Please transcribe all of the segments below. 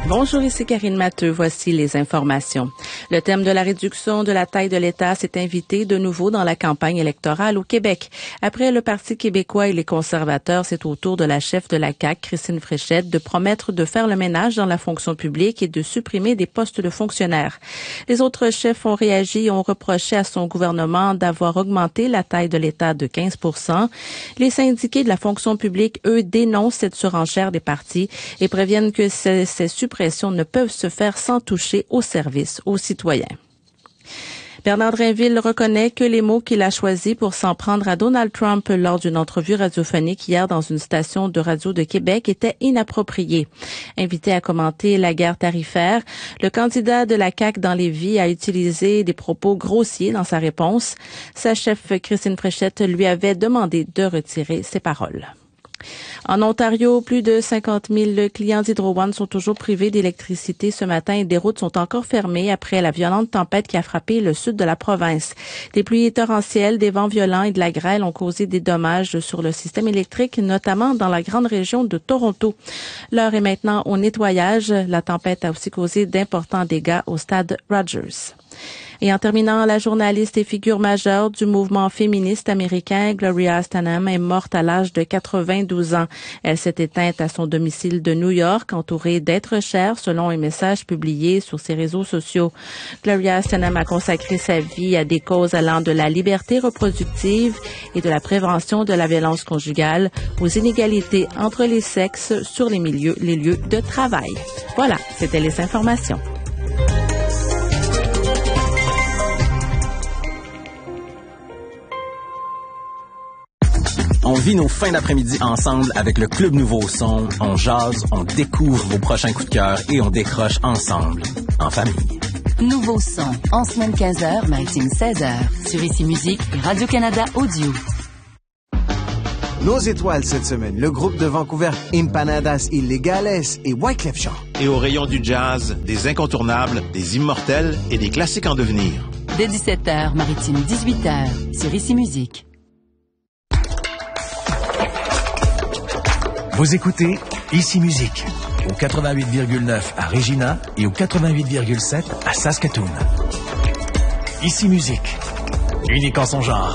Bonjour, ici Karine Matteux. Voici les informations. Le thème de la réduction de la taille de l'État s'est invité de nouveau dans la campagne électorale au Québec. Après le Parti québécois et les conservateurs, c'est au tour de la chef de la CAQ, Christine Fréchette, de promettre de faire le ménage dans la fonction publique et de supprimer des postes de fonctionnaires. Les autres chefs ont réagi et ont reproché à son gouvernement d'avoir augmenté la taille de l'État de 15 %. Les syndiqués de la fonction publique, eux, dénoncent cette surenchère des partis et préviennent que ces suppressions ne peuvent se faire sans toucher aux services aux citoyens. Bernard Drinville reconnaît que les mots qu'il a choisis pour s'en prendre à Donald Trump lors d'une entrevue radiophonique hier dans une station de radio de Québec étaient inappropriés. Invité à commenter la guerre tarifaire, le candidat de la CAQ dans Lévis a utilisé des propos grossiers dans sa réponse. Sa chef Christine Fréchette lui avait demandé de retirer ses paroles. En Ontario, plus de 50 000 clients d'Hydro One sont toujours privés d'électricité ce matin et des routes sont encore fermées après la violente tempête qui a frappé le sud de la province. Des pluies torrentielles, des vents violents et de la grêle ont causé des dommages sur le système électrique, notamment dans la grande région de Toronto. L'heure est maintenant au nettoyage. La tempête a aussi causé d'importants dégâts au stade Rogers. Et en terminant, la journaliste et figure majeure du mouvement féministe américain, Gloria Steinem, est morte à l'âge de 92 ans. Elle s'est éteinte à son domicile de New York, entourée d'êtres chers, selon un message publié sur ses réseaux sociaux. Gloria Steinem a consacré sa vie à des causes allant de la liberté reproductive et de la prévention de la violence conjugale aux inégalités entre les sexes sur les lieux de travail. Voilà, c'était les informations. On vit nos fins d'après-midi ensemble avec le Club Nouveau Son. On jase, on découvre vos prochains coups de cœur et on décroche ensemble, en famille. Nouveau Son, en semaine 15h, matin 16h, sur Ici Musique et Radio-Canada Audio. Nos étoiles cette semaine, le groupe de Vancouver Empanadas Illegales et Wyclef Jean. Et au rayon du jazz, des incontournables, des immortels et des classiques en devenir. Dès 17h, maritime 18h, sur Ici Musique. Vous écoutez Ici Musique, au 88,9 à Regina et au 88,7 à Saskatoon. Ici Musique, unique en son genre.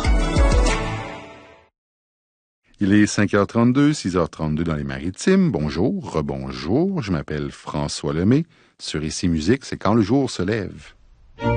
Il est 5h32, 6h32 dans les Maritimes. Bonjour, rebonjour, je m'appelle François Lemay. Sur Ici Musique, c'est quand le jour se lève.